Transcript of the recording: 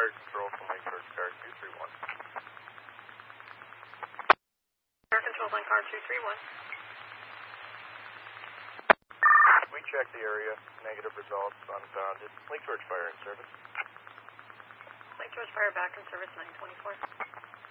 Fire Control from Lake George Car 231. Fire Control on Car 231. We checked the area. Negative results. Unfounded. Lake George Fire in service. Lake George Fire back in service 924.